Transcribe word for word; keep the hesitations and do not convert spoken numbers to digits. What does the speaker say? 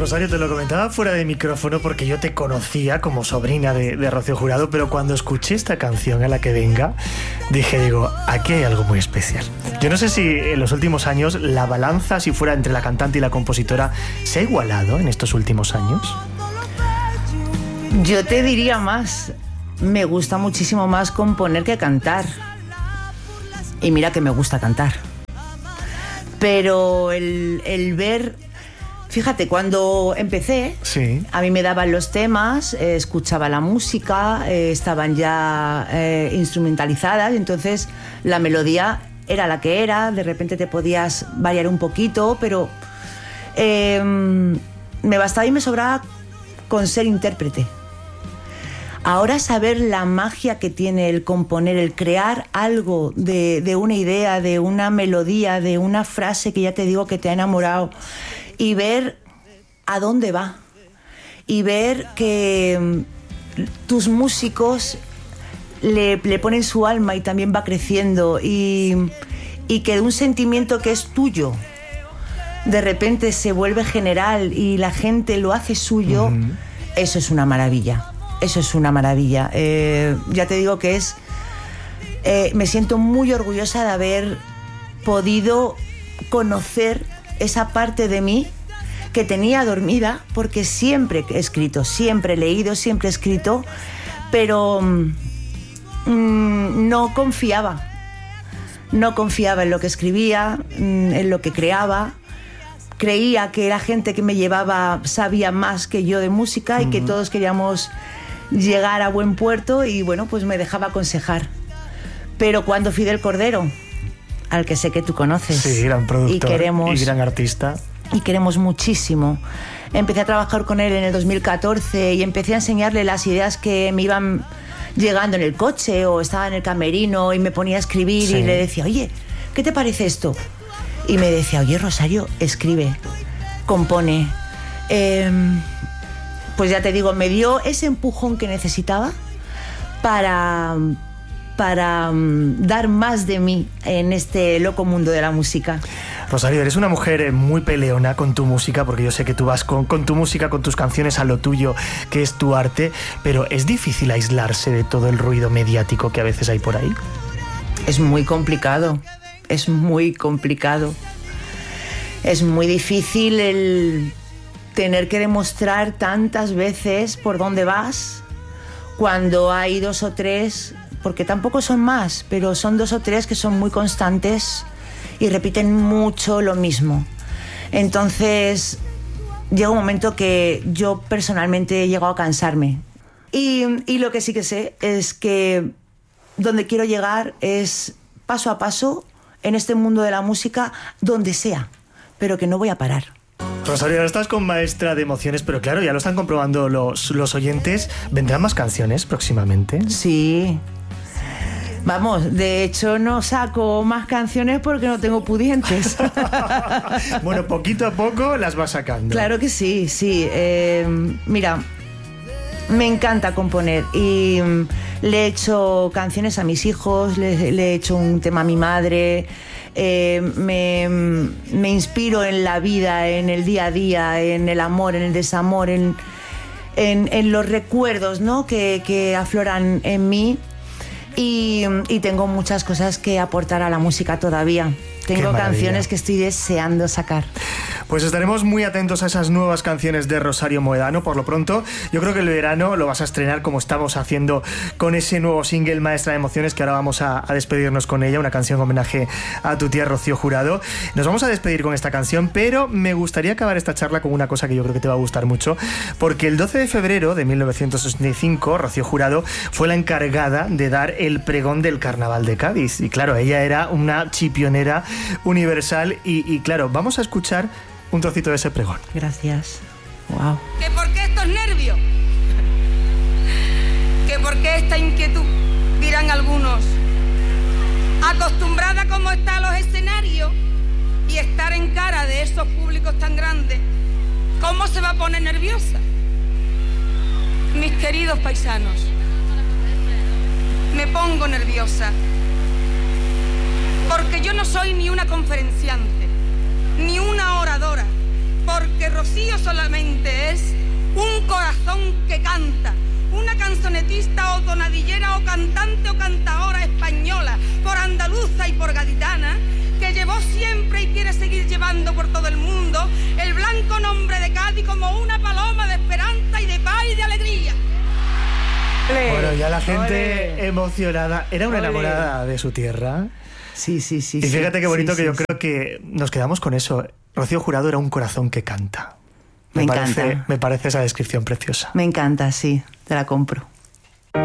Rosario, te lo comentaba fuera de micrófono porque yo te conocía como sobrina de, de Rocío Jurado, pero cuando escuché esta canción, A la que venga, dije, digo, aquí hay algo muy especial. Yo no sé si en los últimos años la balanza, si fuera entre la cantante y la compositora, se ha igualado en estos últimos años. Yo te diría más, me gusta muchísimo más componer que cantar. Y mira que me gusta cantar. Pero el, el ver... Fíjate, cuando empecé, sí. A mí me daban los temas, eh, escuchaba la música, eh, estaban ya eh, instrumentalizadas, entonces la melodía era la que era, de repente te podías variar un poquito, pero eh, me bastaba y me sobraba con ser intérprete. Ahora saber la magia que tiene el componer, el crear algo de, de una idea, de una melodía, de una frase que ya te digo que te ha enamorado, y ver a dónde va, y ver que tus músicos le, le ponen su alma y también va creciendo, y, y que un sentimiento que es tuyo de repente se vuelve general y la gente lo hace suyo, uh-huh. Eso es una maravilla, eso es una maravilla. Eh, ya te digo que es, eh, me siento muy orgullosa de haber podido conocer esa parte de mí que tenía dormida, porque siempre he escrito, siempre he leído, siempre he escrito, pero mmm, no confiaba, no confiaba en lo que escribía, mmm, en lo que creaba. Creía que la gente que me llevaba sabía más que yo de música y uh-huh. que todos queríamos llegar a buen puerto, y bueno, pues me dejaba aconsejar. Pero cuando Fidel Cordero, al que sé que tú conoces, sí, gran productor y, queremos, y gran artista, y queremos muchísimo, empecé a trabajar con él en el dos mil catorce y empecé a enseñarle las ideas que me iban llegando en el coche, o estaba en el camerino y me ponía a escribir, sí. Y le decía, oye, ¿qué te parece esto? Y me decía, oye, Rosario, escribe, compone. Eh, pues ya te digo, me dio ese empujón que necesitaba para... para um, dar más de mí en este loco mundo de la música. Rosario, eres una mujer muy peleona con tu música, porque yo sé que tú vas con, con tu música, con tus canciones, a lo tuyo, que es tu arte, pero ¿es difícil aislarse de todo el ruido mediático que a veces hay por ahí? Es muy complicado, es muy complicado. Es muy difícil el tener que demostrar tantas veces por dónde vas, cuando hay dos o tres... porque tampoco son más, pero son dos o tres que son muy constantes y repiten mucho lo mismo. Entonces llega un momento que yo personalmente he llegado a cansarme. Y, y lo que sí que sé es que donde quiero llegar es paso a paso en este mundo de la música, donde sea, pero que no voy a parar. Rosario, ahora estás con Maestra de Emociones, pero claro, ya lo están comprobando los, los oyentes. ¿Vendrán más canciones próximamente? Sí. Vamos, de hecho no saco más canciones porque no tengo pudientes. Bueno, poquito a poco las vas sacando. Claro que sí, sí. Eh, mira, me encanta componer y le he hecho canciones a mis hijos, le, le he hecho un tema a mi madre. Eh, me, me inspiro en la vida, en el día a día, en el amor, en el desamor, en, en, en los recuerdos, ¿no? que, que afloran en mí. Y, y tengo muchas cosas que aportar a la música todavía. Tengo canciones que estoy deseando sacar. Pues estaremos muy atentos a esas nuevas canciones de Rosario Moedano. Por lo pronto, yo creo que el verano lo vas a estrenar, como estamos haciendo con ese nuevo single, Maestra de Emociones, que ahora vamos a, a despedirnos con ella, una canción en homenaje a tu tía Rocío Jurado. Nos vamos a despedir con esta canción, pero me gustaría acabar esta charla con una cosa que yo creo que te va a gustar mucho, porque el doce de febrero de mil novecientos sesenta y cinco, Rocío Jurado fue la encargada de dar el pregón del Carnaval de Cádiz. Y claro, ella era una chipionera universal y, y claro, vamos a escuchar un trocito de ese pregón. Gracias. Wow. ¿Que por qué estos nervios? ¿Que por qué esta inquietud? Dirán algunos. Acostumbrada como está a los escenarios y estar en cara de esos públicos tan grandes, ¿cómo se va a poner nerviosa? Mis queridos paisanos, me pongo nerviosa porque yo no soy ni una conferenciante, ni una oradora, porque Rocío Rocío solamente es un corazón que canta, una canzonetista o tonadillera o cantante o cantadora española, por andaluza y por gaditana, que llevó siempre y quiere seguir llevando por todo el mundo el blanco nombre de Cádiz como una paloma de esperanza y de paz y de alegría. Bueno, ya la gente Olé. emocionada. Era una Olé. enamorada de su tierra. Sí, sí, sí. Y fíjate sí, qué bonito sí, que sí, yo creo que nos quedamos con eso. Rocío Jurado era un corazón que canta. Me, me encanta. Parece, me parece esa descripción preciosa. Me encanta, sí. Te la compro.